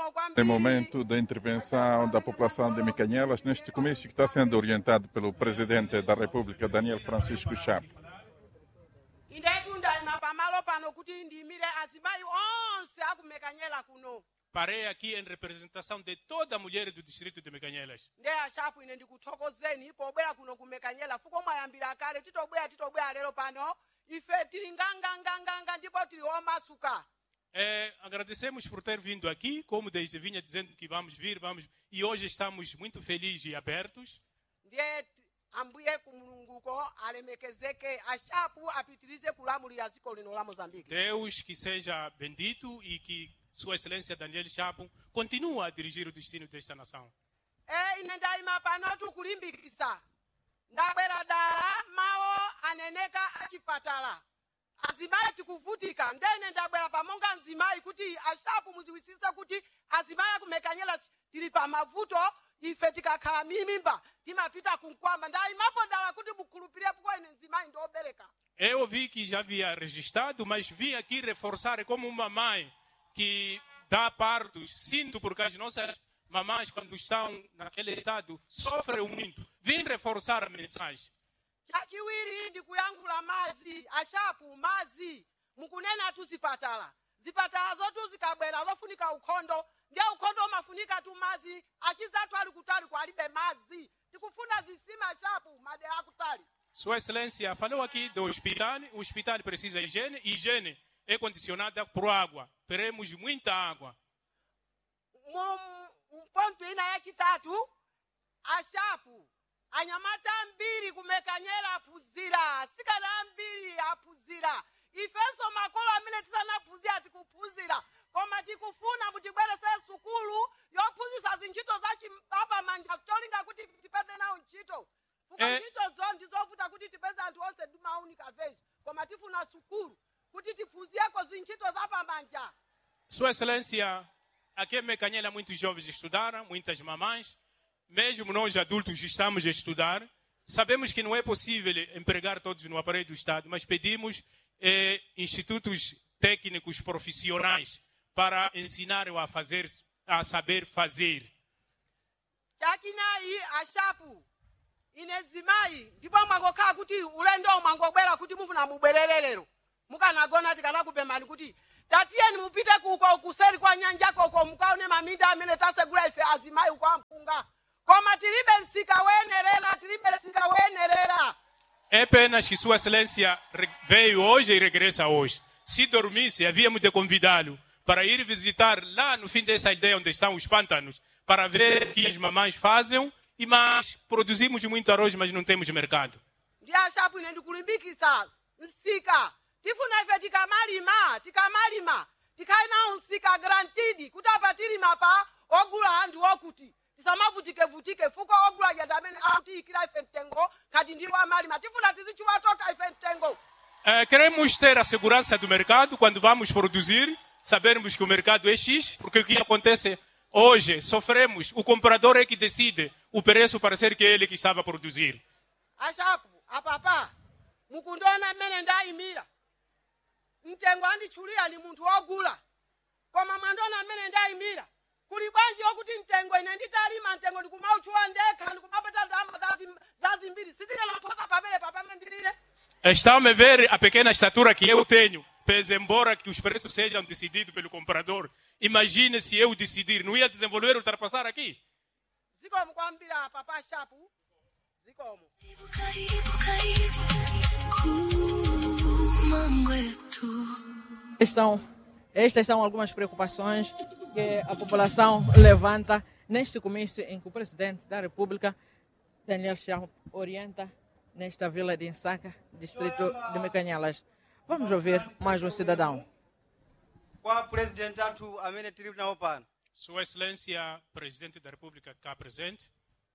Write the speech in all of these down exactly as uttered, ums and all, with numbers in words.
Tem momento da intervenção da população de Mecanhelas neste comício que está sendo orientado pelo Presidente da República, Daniel Francisco Chapo. Parei aqui em representação de toda a mulher do distrito de Mecanhelas. É, agradecemos por ter vindo aqui, como desde vinha dizendo que vamos vir, vamos, e hoje estamos muito felizes e abertos. Deus que seja bendito e que Sua Excelência Daniel Chapo continue a dirigir o destino desta nação. Azimaya tikuvutika ndene ndabwera pamonga nzimayi kuti ashapu muziwisisa kuti azimaya kumekanyela tili pa mavuto ife tikakhala mimimba timapita kunkwamba ndaimapo dala kuti mukhulupirire kwa ine nzimayi ndobereka. Eu ouvi que já havia registrado, mas vim aqui reforçar como uma mãe que dá partos. Sinto porque as nossas mamães, quando estão naquele estado, sofrem muito. Vim reforçar a mensagem. Chachiwiri ndi kuyankhula mazi ashapu mazi mukunena tu zipatala zipatala zotu zikabwera lofunika ukhondo ndiye ukhondo mafunika tu mazi achizatu ali kutali kwalibe mazi tikufuna zisima ashapu madera kutali. Sua Excelência falou aqui do hospital. O hospital precisa de higiene. Higiene é condicionada por água. Teremos muita água. Um ponto ina ya chitatu ashapu anyamata mbiri kumekanyela apuzira sikana mbiri apuzira ifenso makolo amene tisana apuzira tikupuzira koma tikufuna mutibwerese sukulu yopuzisa zinchito zachi papa manja cholinga kuti tipeze nawo ntchito fuka eh. ntchito zo ndizovuta kuti tipeze anthu onse dumaunika veji koma tifuna sukulu kuti tipuziyeko zinchito zapa manja. Sua Excelência, aqui em Mecanhela muitos jovens estudaram, muitas mamães. Mesmo nós adultos estamos a estudar, sabemos que não é possível empregar todos no aparelho do Estado, mas pedimos eh, institutos técnicos profissionais para ensinar a fazer, a saber fazer. Chakinai ashapu inezimai ndipo mangokhala kuti ulendo mangobwera kuti mufuna mubwererero mukanagona tikana kupemani kuti tatiyeni mupite kuko kuseri kwa nyanja koko mukaone maminda amene tasegula ife azimai kwa mpunga. Como tilibe nsika wenerera, tilibe nsika wenerera. É pena que Sua Excelência veio hoje e regressa hoje. Se dormisse, havíamos de convidá-lo para ir visitar lá no fim dessa aldeia onde estão os pântanos, para ver o que as mamães fazem, e mas produzimos muito arroz, mas não temos mercado. Dia chapu nende kulimbikisa nsika. Tifuna ife tikamalima, tikamalima. Tikaina nsika grantidi, kutapatiri mapa ogula andu okuti. Tisamavutike vutike fuko ogula yadamene auti ikira ifentengo kati ndiwa amali matifuna tizichua toka ifentengo. É, queremos ter a segurança do mercado quando vamos produzir, sabermos que o mercado é X, porque o que acontece hoje, sofremos, o comprador é que decide o preço para ser que ele que estava a produzir. Ashapu, apapa, mukundona mene ndaimira. Ntengo andi chulia ni muntu ogula. Koma mandona mene ndaimira. Kulibanji okuti ntengo ine nditalima ntengo ndikumauchua ndeka ndikumapata ndama zazi mbili sitika naposa pabele papame ndirire. Está a ver a pequena estatura que eu tenho, pese embora que os preços sejam decididos pelo comprador. Imagine se eu decidir, não ia desenvolver, ultrapassar aqui. Zikomo kwambira papa Chapo. Zikomo. Estão, estas são algumas preocupações que a população levanta neste comício em que o Presidente da República, Daniel Chapo, orienta nesta vila de Nsaka, distrito de Mecanhelas. Vamos ouvir mais um cidadão. Qual presidente atu amene tiri nawo pano? Sua Excelência, Presidente da República, cá presente.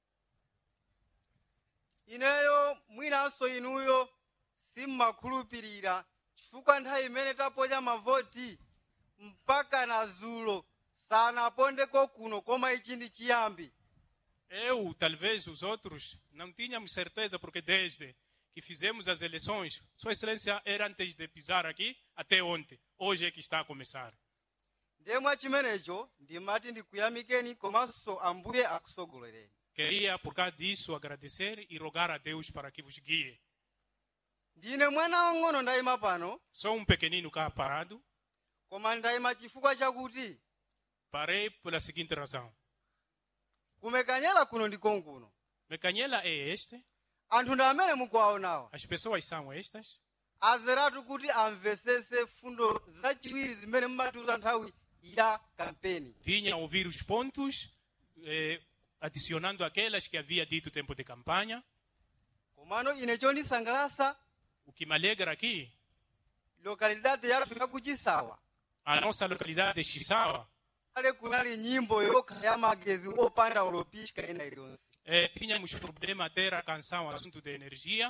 Ineyo mwinanso inuyo simmakhulupirira chifukwa nthawi imene taponya mavoti mpaka na zulo sanapondeko kuno koma ichi ndi chiyambi. Eu, talvez os outros, não tínhamos certeza porque desde que fizemos as eleições, Sua Excelência era antes de pisar aqui até ontem. Hoje é que está a começar. ndemwa chimenecho ndimati ndikuyamikeni komanso ambuye akusogolereni. Queria, por causa disso, agradecer e rogar a Deus para que vos guie. Ndine mwana wang'ono ndayima pano, Sou um pequenino cá parado. koma ndayima chifukwa chakuti Parei pela seguinte razão. kumekanyela kuno ndikonkuno. Mecanhela é este. Anthu ndi amene mukuwaonawa. As pessoas são estas. Azeratu kuti amvesese fundo zachiwiri zimene mmatiuza nthawi ya kampeni. Vinha ouvir os pontos, eh, adicionando aquelas que havia dito tempo de campanha. Komano ine chondisangalatsa, O que me alegra aqui, lokalidade yafika kuchisawa. a nossa localidade de Chissawa, Ale kunali nyimbo yokha ya magezi opanda ulopisha ena iliyonse. eh, tínhamos problema a ter a canção assunto de energia.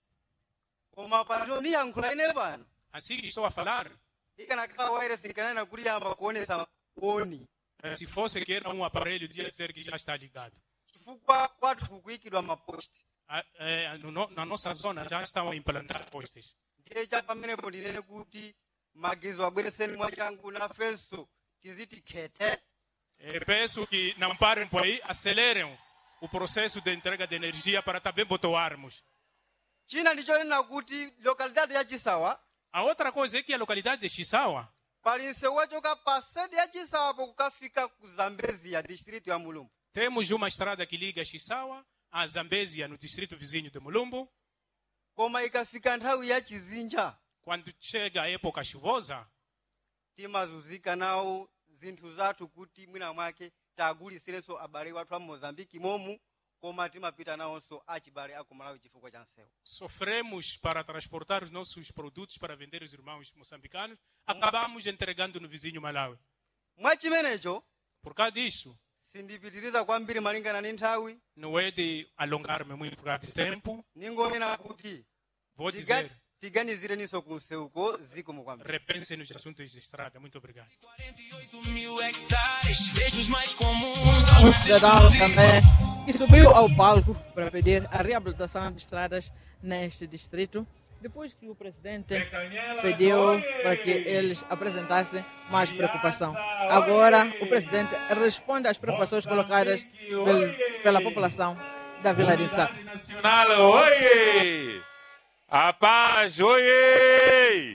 Koma pano niyankhula ine pano. Assim que estou a falar, Ikanakhala wireless ikanena kuti yamba kuonesa oni. eh, se fosse que era um aparelho, ia dizer que já está ligado. Chifukwa kwathu kukuyikidwa maposti. A, eh, no, no- na nossa zona já estão a implantar postes. Ndiye cha pamenepo ndinene kuti magezi wabwereseni mwachangu nafenso tiziti khete. Eh, peço que não parem por aí, acelerem o processo de entrega de energia para também votoarmos. China ndichonena kuti lokalidade ya Chisawa A outra coisa é que a localidade de Chissawa, pali nsewu wachoka pa sede ya Chisawa po kukafika ku Zambezia district ya Mulumbu. temos uma estrada que liga Chissawa a Zambezia, no distrito vizinho de Mulumbu. Koma ikafika nthawi ya chizinja Quando chega a época chuvosa, timazunzika nawo zinthu zathu kuti mwina mwake tagulisirenso abale wathu a Mozambiki momu, koma timapita nawonso achibale aku Malawi chifukwa cha nsewu. sofremos para transportar os nossos produtos para vender aos irmãos moçambicanos, acabamos entregando no vizinho Malawi. Mwachimenecho Por causa disso, sindipitiriza kwambiri malingana ni nthawi, não é de alongar-me muito por causa de tempo, ningonena kuti vou tiga- dizer, tiganizireninso ku nsewuko zikomo kwambiri. repensem nos assuntos de estrada. Muito obrigado. quarenta e oito mil hectares, desde os mais comuns aos Um mais cidadão também que subiu ao palco para pedir a reabilitação de estradas neste distrito, depois que o presidente pediu para que eles apresentassem mais preocupação. Agora, o presidente responde às preocupações colocadas pel- pela população da Vila de Insaca. Nacional, oi! A paz, oi!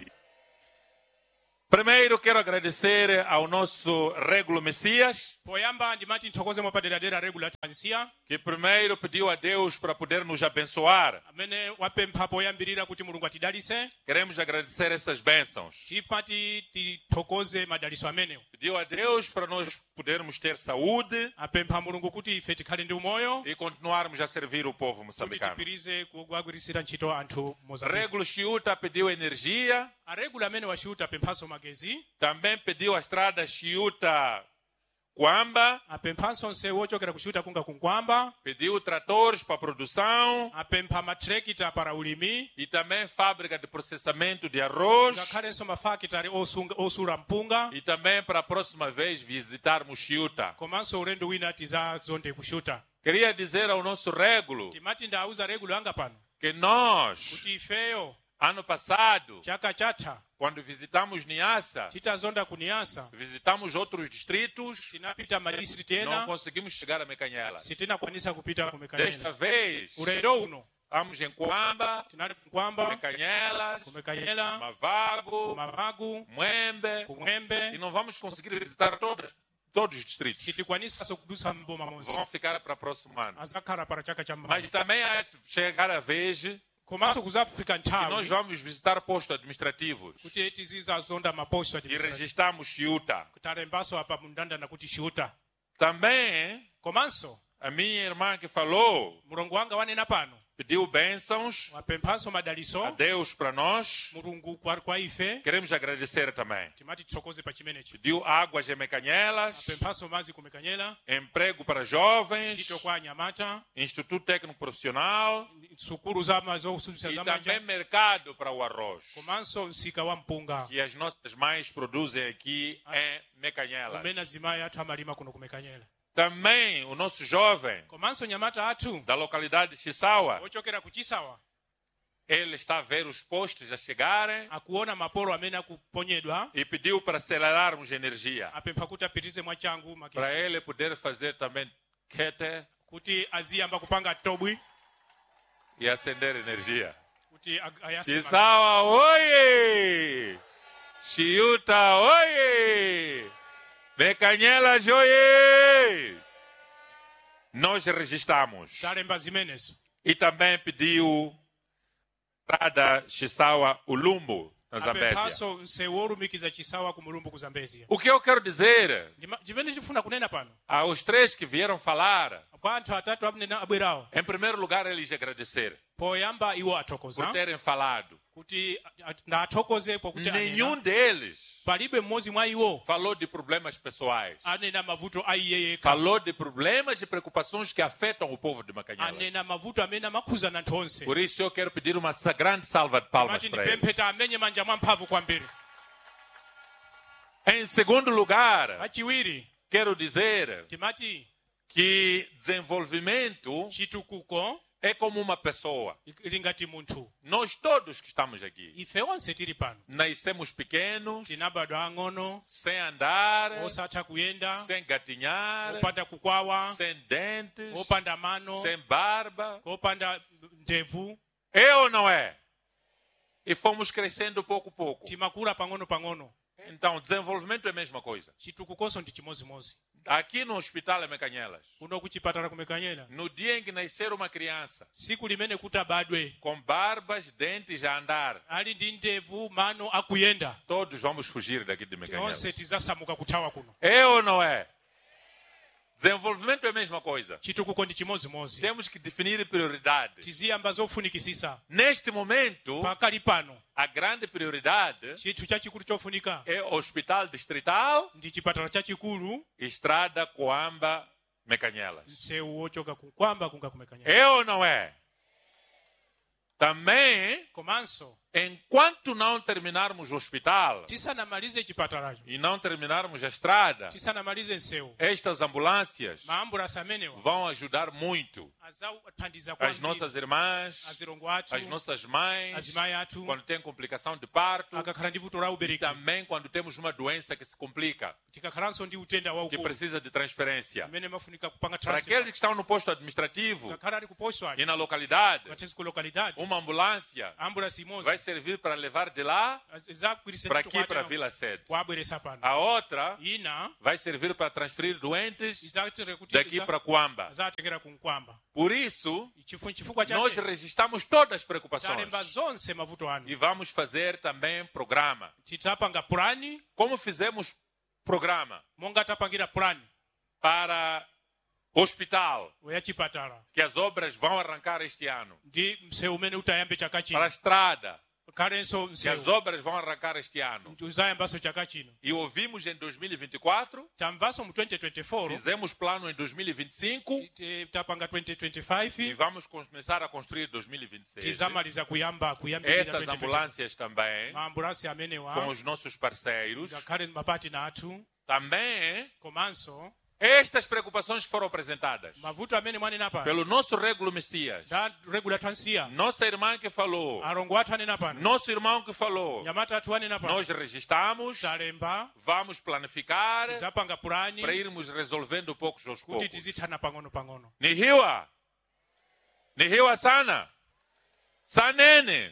Primeiro quero agradecer ao nosso Régulo Messias, Poyamba ndimati nthokoze mwapadera-dera regula tansia que primeiro pediu a Deus para poder nos abençoar. amene wapempha poyambirira kuti mulungu atidalise. Queremos agradecer essas bênçãos. Tipati tithokoze madaliso amenewo. Pediu a Deus para nós podermos ter saúde Apempha mulungu kuti ife tikhale ndi umoyo, e continuarmos a servir o povo kuti moçambicano. tipirize kugwirisira ntchito anthu Mozambique. Régulo Chiuta pediu energia, Aregula amene waxiuta apemphanso magezi, também pediu a estrada Chiuta-Quamba, apemphanso nsewu ochokera kuxiuta kunga kunkwamba, pediu tratores para produção apempha matrekita para ulimi, e também fábrica de processamento de arroz. ngakhalenso mafakitare osunga- osula mpunga, E também para a próxima vez visitarmos Chiuta. komanso ulendo wina tizazonde kuxiuta. Queria dizer ao nosso Régulo Timati ndauza regulo anga pano que nós, kuti ifeyo ano passado, chaka chatha quando visitamos Niassa, titazonda kuniasa, visitamos outros distritos, tinapita madistrict não ena, conseguimos chegar a Mecanhela. sitinakwanisa kupita Desta kumekanyela. vez, Ulendo uno vamos em Quamba, tinali kunkwamba, Mecanhelas, kumekanyela, Mavago, kumavagu, Mwembe, e kumwembe, não vamos conseguir visitar todos, todos os distritos. sitikwanisa sokudusa mboma monse. Vão ficar para o próximo ano. Azakhala para chaka cha Mas mboma. também há de chegar a vez que Komanso kuzafika nós nthawi vamos visitar postos administrativos kuti tizizazonda maposto e administrative. registramos Chiuta. Talembaso apa mundanda na kuti xiuta. Também Komanso a minha irmã que falou mulungu wanga wanena pano pediu bênçãos wapemphanso a madaliso Deus para nós. mulungu kwa kwa ife Queremos agradecer também. timati tithokoze pa chimenechi. Pediu águas em Mecanhelas, Apemphanso mazi kumekanyela, emprego para jovens, ntchito kwa anyamata, Instituto Técnico Profissional sukulu zama zokusuzisa e zamanja, também mercado para o arroz, komanso msika wa mpunga que as nossas mães produzem aqui em Mecanhelas. umene azimayi athu amalima kuno kumekanyela. Também o nosso jovem Komanso nyamata athu da localidade de Chissawa ochokera ku Chisawa Ele está a ver os postos a chegarem akuona mapolo amene akuponyedwa e pediu para acelerarmos a energia. apempha kuti apitize mwachangu Para makesi ele poder fazer também kete kuti aziyamba kupanga tobwi e acender energia. kuti ag- ayase makesi. Chisawa, oye! Chiuta, oye! Mecanhelas, oye! Nós registramos. talemba zimenezo E também pediu Estrada Chisawa Ulumbo, na Zambésia. apemphaso msewu olumikiza chisawa ku mulumbu ku zambezia O que eu quero dizer Ndima- chimene ndifuna kunena pano aos três que vieram falar, kwa anthu atatu akunena abwerawo em primeiro lugar, eles agradecer poyamba iwo por athokoza terem falado. kuti a- ndathokozepo kuti Nenhum anena deles palibe mmodzi mwa iwo falou de problemas pessoais. anena mavuto a iye yekha Falou de problemas e preocupações que afetam o povo de Macanhelas. anena mavuto amene amakhuza anthu onse Por isso eu quero pedir uma sa- grande salva de palmas mati para eles. ndipemphe amenye manja mwamphamvu kwambiri Em segundo lugar, achiwiri quero dizer timati que desenvolvimento chitukuko é como uma pessoa. ili ngati munthu Nós todos que estamos aqui ife onse tili pano nascemos pequenos, tinabadwa ang'ono sem andar, osatha kuyenda sem gatinhar, opanda kukwawa sem dentes, opanda mano sem barba. opanda ndevu É ou não é? E fomos crescendo pouco a pouco. timakula pang'ono pang'ono Então, desenvolvimento é a mesma coisa. chitukukonso ndi chimozimozi Aqui no hospital é Mecanhelas, kuno kuchipatala kumekanyera no dia em que nascer uma criança siku limene kuti abadwe com barbas, dentes a andar, ali ndi ndevu mano akuyenda todos vamos fugir daqui de Mecanhelas. onse tizasamuka kuthawa kuno É ou não é? Desenvolvimento é a mesma coisa. chitukuko ndi chimozimozi Temos que definir prioridades. tiziyamba zofunikisisa Neste momento, pakali pano a grande prioridade chinthu chachikulu chofunika é o Hospital Distrital ndi chipatala chachikulu Estrada Coamba Mecanhelas. msewu wochoka kukwamba kunga kumekanyera É ou não é? Também, komanso enquanto não terminarmos o hospital tisanamalize chipatalacho e não terminarmos a estrada, tisanamalize msewu estas ambulâncias maambulasi amenewa vão ajudar muito azathandiza as kwambiri nossas irmãs, azilongo athu as nossas mães, azimayi athu quando tem complicação de parto, akakhala ndi vuto la e ubereki também quando temos uma doença que se complica, tikakhalanso ndi utenda que waukulu precisa de transferência. amene mafunika kupanga Para transfer aqueles que estão no posto administrativo kakhala ali kuposto e ali na localidade, katezi ku localidade uma ambulância ambulasi vai imodzi servir para levar de lá izagwiritsa para ntchito aqui, para a kwacha Vila Sede. kuabweresa pano A outra ina vai servir para transferir doentes izatere kuti daqui para Coamba. zatekera kunkwamba Por isso, Chifu- chifukwa nós chake registramos todas as preocupações talemba zonse mavuto anu e vamos fazer também programa. titapanga pulani Como fizemos programa monga tapangira pulani para hospital, oya chipatala que as obras vão arrancar este ano, ndi msewu umene utayambe chaka para a chino estrada, kalenso que as msewu obras vão arrancar este ano. uzayambanso chaka chino E ouvimos em dois mil e vinte e quatro, tamvanso mu twenty twenty-four fizemos plano em dois mil e vinte e cinco ti- tapanga twenty e twenty-five vamos começar a construir dois mil e vinte e seis. tizamaliza kuyamba kuyambirira Essas ambulâncias também, maambulansi com amenewa os nossos parceiros, ngakhale mapatina athu também komanso estas preocupações que foram apresentadas mavuto amene mwanena pano pelo nosso Régulo Messias, da regula twansiya nossa irmã que falou, alongo athu anena pano nosso irmão que falou, nyamata athu anena pano nós registramos, talemba vamos planificar tizapanga pulani para irmos resolvendo poucos aos kuti poucos. tizithana pang'ono pang'ono Nihiwa, Nihiwa sana, sanene.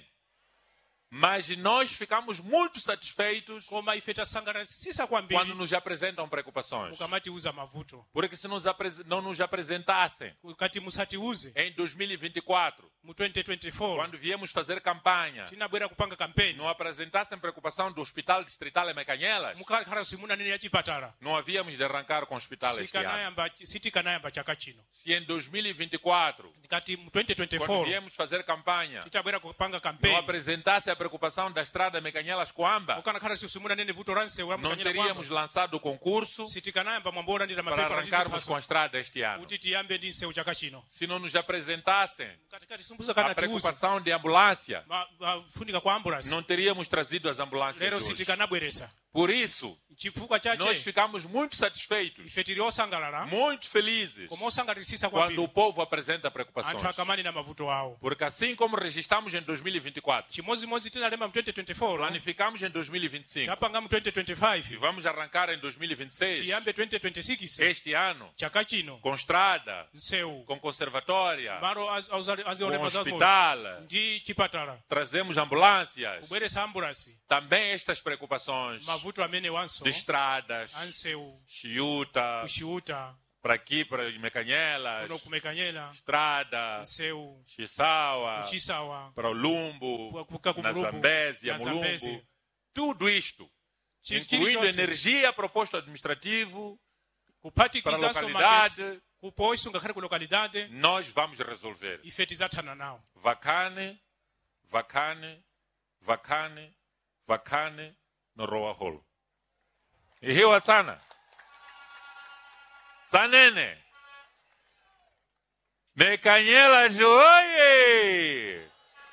Mas nós ficamos muito satisfeitos koma ife tasangalasisa quando kwambiri nos apresentam preocupações. mukamatiuza mavuto Porque se nos apres- não nos apresentassem kati musatiuze em dois mil e vinte e quatro, mu twenty twenty-four quando viemos fazer campanha, tinabwera kupanga kampeni não apresentassem preocupação do Hospital Distrital em Mecanhelas, mukakhala simunanene chipatala não havíamos de arrancar com o hospital este ano. Sikanayamba- sitikanayamba chaka chino Se em dois mil e vinte e quatro, kati mu twenty quando twenty-four viemos fazer campanha, titabwera kupanga não kampeni apresentasse a preocupação da estrada Mecanhelas-Coamba, ukanakhala simunanene vuto la nsewu la não mukanyera teríamos kwamba lançado o concurso sitikanayamba mwambo olandira para mapepala arrancarmos com a ndiziphaso estrada este ano. kuti tiyambe ndi nsewu chaka chino Se não nos apresentassem katikati simbuza a kana tiuze preocupação de ambulância, mafunika kwa ambulance não teríamos trazido as ambulâncias lero hoje. sitikanabweresa Por isso, chifukwa nós chache ficamos muito satisfeitos, ife tiri osangalala muito felizes, koma osangalatisisa quando o kwambiri povo apresenta preocupações. anthu akamani na mavuto awo. Porque assim como registramos em dois mil e vinte e quatro, chimodzimodzi tinalemba mu twenty twenty-four planificamos em dois mil e vinte e cinco tapanga mu twenty e twenty-five vamos arrancar em dois mil e vinte e seis, tiyambe twenty twenty-six este ano, chaka chino com estrada, msewu com conservatória, malo az- auzali- com aziolemba zakola hospital, ndi chipatala trazemos ambulâncias. kubweresa ambulasi Também estas preocupações mavuto amene wanso de estradas, ansewu Chiuta, kuxiuta para aqui, para Mecanhelas, kuno kumekanyela estrada, msewu Chisawa, kuchisawa para o Lumbo, kuka ku na Mulumbu, Zambésia, na Zambésia. Mulumbo. Tudo isto, Chi- incluindo chilichonse energia, proposto administrativo, para a kuphatikizaso magesi localidade, kupoiso ngakhale ku lokalidade nós vamos resolver. ife tizathana nawo. Vacane, vacane, vacane, vacane no Roa Holo. Ihiwa sana. Sanene. Mecanhelas, oye!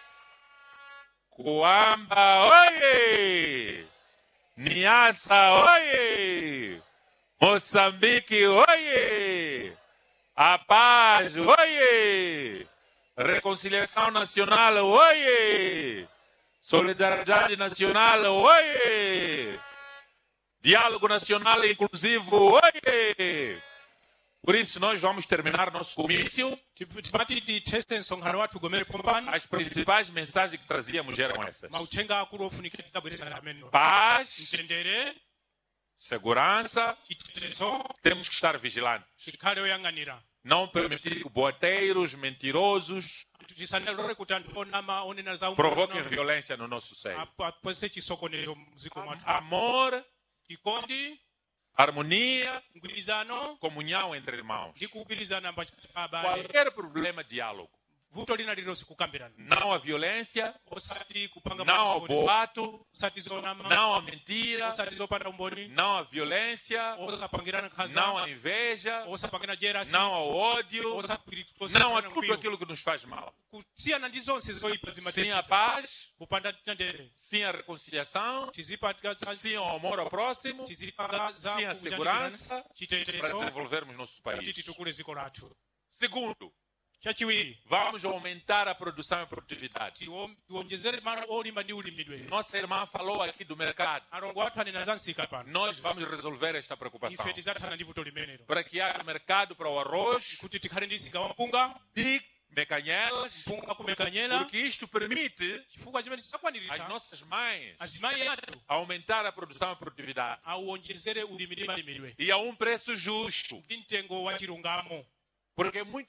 Coamba, oye! Niassa, oye! Moçambique, oye! A paz, oye! Reconciliação nacional, oye! Solidariedade nacional, oye! Diálogo nacional inclusivo, oye! Por isso, nós vamos terminar nosso comício. tipati titeste nsonkhano wathu ugomere pompano As principais mensagens que trazíamos eram essas: mauthenga akulu ofunikira tabweresana amene paz, mtendere segurança. chitetezo Temos que estar vigilantes. chikhale oyang'anira Não permitir que boateiros, mentirosos, tisanalole kuti anthu onama onena za provoquem violência no nosso seio. apose chisokonezo mziko mwathu. Amor, chikondi harmonia, mgwirizano comunhão entre irmãos. ndi kugwirizana pabale Qualquer problema, diálogo. vuto lina lililonse kukambirana Não a violência, osati kupanga não ao machoni, boato, osati zonama não a mentira, osati zopanda umboni não a violência, osapangirana não nkhaza a inveja, osapangirana jerasi não ao ódio, não a tudo aquilo que nos faz mal. kusiyana ndi zonse zoyipa Sim a zimatesa paz, kupanda tendere sim a reconciliação, tizipanga sim ao amor ao próximo, tizipanga za sim a segurança, para chitetezo desenvolvermos nosso kuti país. titukule dziko lathu. Segundo, chachiwiri vamos aumentar a produção e produtividade. tiwo- tiwonjezere malo olimba ndi ulimidwe. Nossa irmã falou aqui do mercado. alongo athu anena za nsika pano Nós vamos resolver esta preocupação. ife tizathana ndi vuto limenelo Para que haja mercado para o arroz kuti tikhale ndi msika wa mpunga e mecanhelas, mpunga kumekanyela porque isto permite chifukwa chimene às chisakwaniritsa nossas mães azimayi athu aumentar a produção e produtividade. auwonjezere ulimidwe malimidwe E a um preço justo. ndi mtengo wa chilungamo. Porque muito